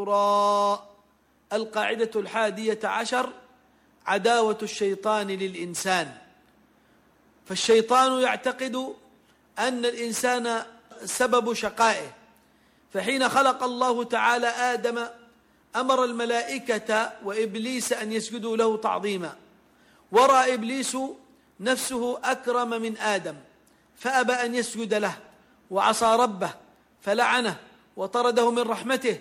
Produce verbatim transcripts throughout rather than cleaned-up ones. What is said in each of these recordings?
القاعدة الحادية عشر: عداوة الشيطان للإنسان. فالشيطان يعتقد أن الإنسان سبب شقائه، فحين خلق الله تعالى آدم أمر الملائكة وإبليس أن يسجدوا له تعظيما، ورأى إبليس نفسه أكرم من آدم فأبى أن يسجد له وعصى ربه فلعنه وطرده من رحمته،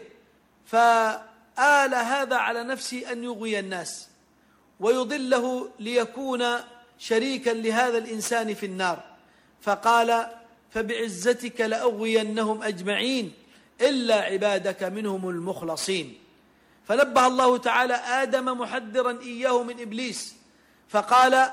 فآل هذا على نفسه أن يغوي الناس ويضله ليكون شريكا لهذا الإنسان في النار، فقال: فبعزتك لأغوينهم أجمعين إلا عبادك منهم المخلصين. فنبه الله تعالى آدم محذرا إياه من إبليس، فقال: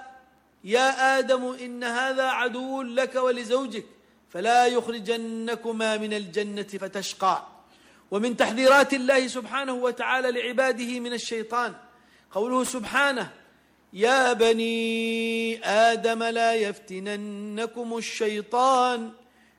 يا آدم إن هذا عدو لك ولزوجك فلا يخرجنكما من الجنة فتشقى. ومن تحذيرات الله سبحانه وتعالى لعباده من الشيطان قوله سبحانه: يا بني آدم لا يفتننكم الشيطان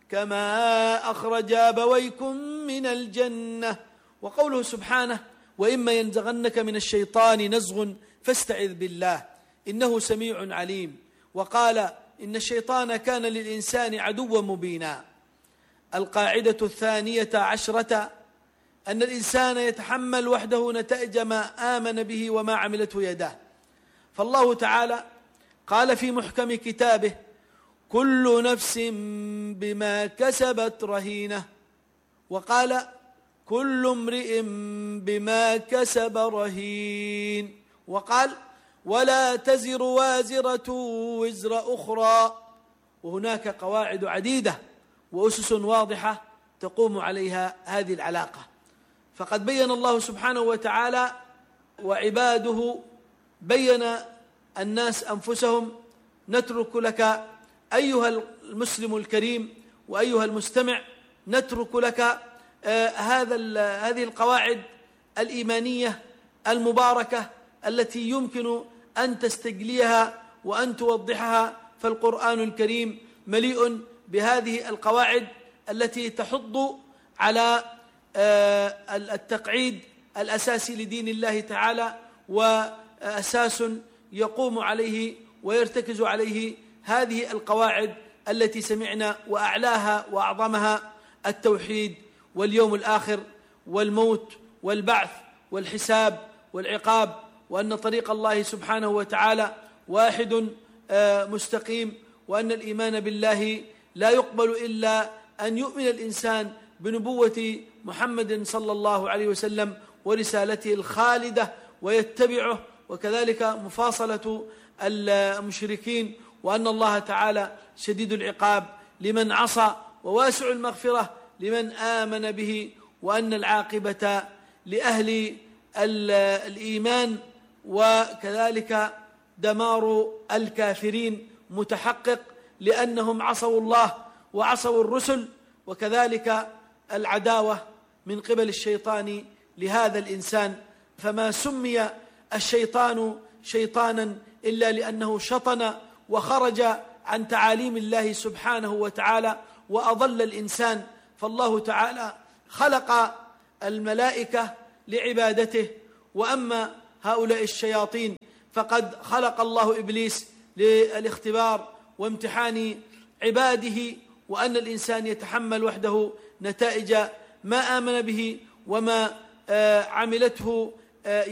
كما أخرج أبويكم من الجنة. وقوله سبحانه: وإما ينزغنك من الشيطان نزغ فاستعذ بالله إنه سميع عليم. وقال: إن الشيطان كان للإنسان عدوا مبينا. القاعدة الثانية عشرة: أن الإنسان يتحمل وحده نتائج ما آمن به وما عملته يداه. فالله تعالى قال في محكم كتابه: كل نفس بما كسبت رهينة. وقال: كل امرئ بما كسب رهين. وقال: ولا تزر وازرة وزر أخرى. وهناك قواعد عديدة وأسس واضحة تقوم عليها هذه العلاقة. فقد بين الله سبحانه وتعالى وعباده بين الناس أنفسهم. نترك لك أيها المسلم الكريم وأيها المستمع، نترك لك آه هذا هذه القواعد الإيمانية المباركة التي يمكن أن تستجليها وأن توضحها، فالقرآن الكريم مليء بهذه القواعد التي تحض على آه التقعيد الأساسي لدين الله تعالى، وأساس يقوم عليه ويرتكز عليه هذه القواعد التي سمعنا، وأعلاها وأعظمها التوحيد واليوم الآخر والموت والبعث والحساب والعقاب، وأن طريق الله سبحانه وتعالى واحد مستقيم، وأن الإيمان بالله لا يقبل إلا أن يؤمن الإنسان بنبوة محمد صلى الله عليه وسلم ورسالته الخالدة ويتبعه، وكذلك مفاصلة المشركين، وأن الله تعالى شديد العقاب لمن عصى وواسع المغفرة لمن آمن به، وأن العاقبة لأهل الإيمان، وكذلك دمار الكافرين متحقق لأنهم عصوا الله وعصوا الرسل. وكذلك العداوة من قبل الشيطان لهذا الإنسان، فما سمي الشيطان شيطانا إلا لأنه شطن وخرج عن تعاليم الله سبحانه وتعالى وأضل الإنسان. فالله تعالى خلق الملائكة لعبادته، وأما هؤلاء الشياطين فقد خلق الله إبليس للاختبار وامتحان عباده، وأن الإنسان يتحمل وحده نتائج ما آمن به وما عملته